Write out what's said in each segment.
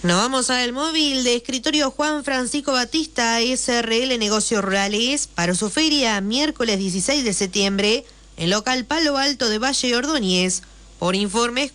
Nos vamos al móvil de escritorio Juan Francisco Batista, SRL Negocios Rurales, para su feria miércoles 16 de septiembre en local Palo Alto de Valle Ordóñez. Por informes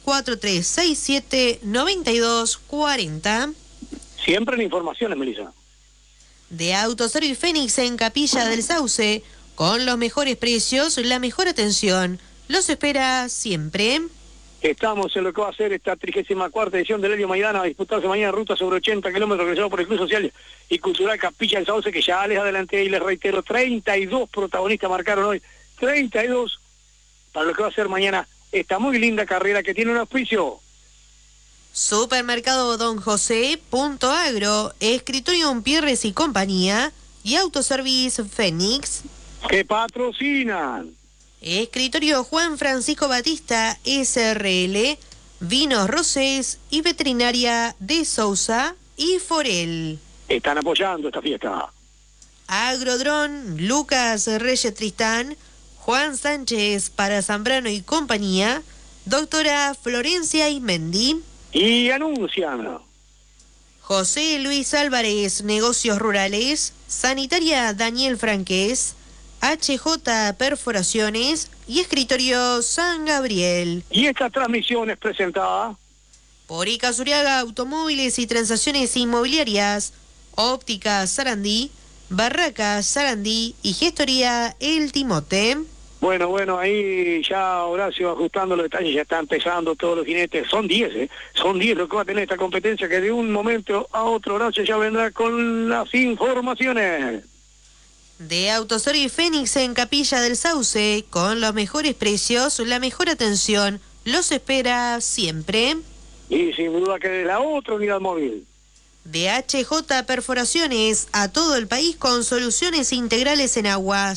4367-9240. Siempre en informaciones, Melissa. De Autoservice Fénix en Capilla del Sauce, con los mejores precios, la mejor atención. Los espera siempre. Estamos en lo que va a ser esta 34ª edición del Helio Maidana, a disputarse mañana ruta sobre 80 kilómetros realizado por el Club Social y Cultural Capilla del Sauce, que ya les adelanté y les reitero, 32 protagonistas marcaron hoy, 32 para lo que va a ser mañana esta muy linda carrera que tiene un auspicio. Supermercado Don José, Punto Agro, Escritorio Pierres y Compañía y Autoservice Fénix. Que patrocinan. Escritorio Juan Francisco Batista, SRL, Vinos Rosés y Veterinaria de Sousa y Forel. Están apoyando esta fiesta. Agrodrón, Lucas Reyes Tristán, Juan Sánchez para Zambrano y Compañía, doctora Florencia Ismendi. Y anuncian. José Luis Álvarez, Negocios Rurales, Sanitaria Daniel Franqués, HJ Perforaciones y Escritorio San Gabriel. Y esta transmisión es presentada por Ica Zuriaga Automóviles y Transacciones Inmobiliarias, Óptica Sarandí, Barraca Sarandí y Gestoría El Timote. Bueno, ahí ya Horacio ajustando los detalles, ya está empezando todos los jinetes, son 10, son 10 lo que va a tener esta competencia, que de un momento a otro Horacio ya vendrá con las informaciones. De Autoservice Fénix en Capilla del Sauce, con los mejores precios, la mejor atención, los espera siempre. Y sin duda que de la otra unidad móvil. De HJ Perforaciones a todo el país con soluciones integrales en agua.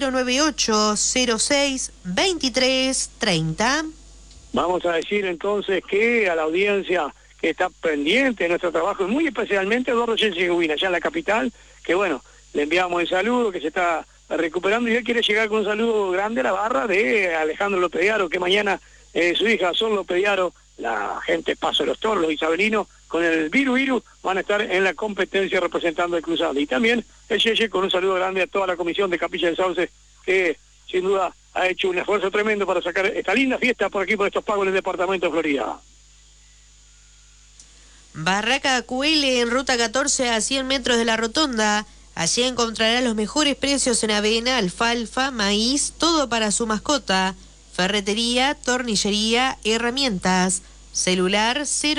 098-06-2330. Vamos a decir entonces que a la audiencia que está pendiente de nuestro trabajo, y muy especialmente a Eduardo Chelsea, allá en la capital, que bueno, le enviamos el saludo, que se está recuperando, y él quiere llegar con un saludo grande a la barra de Alejandro López de Aro, que mañana su hija Sol López de Aro, la gente Paso de los Toros, los isabelinos, con el Viru van a estar en la competencia representando el Cruzado. Y también el Yeye con un saludo grande a toda la comisión de Capilla del Sauce, que sin duda ha hecho un esfuerzo tremendo para sacar esta linda fiesta por aquí, por estos pagos en el departamento de Florida. Barraca QL en ruta 14 a 100 metros de la rotonda. Allí encontrará los mejores precios en avena, alfalfa, maíz, todo para su mascota. Ferretería, tornillería, herramientas. Celular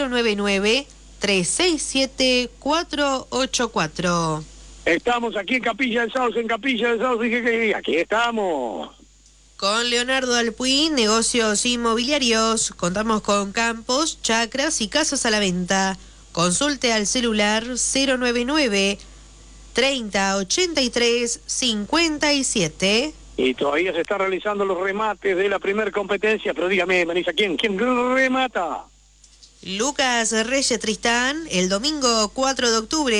099-367-484. Estamos aquí en Capilla del Sauce, dije que aquí estamos. Con Leonardo Alpuí, negocios inmobiliarios. Contamos con campos, chacras y casas a la venta. Consulte al celular 099-3083-57. Y todavía se están realizando los remates de la primera competencia, pero dígame, Marisa, ¿quién remata? Lucas Reyes Tristán, el domingo 4 de octubre.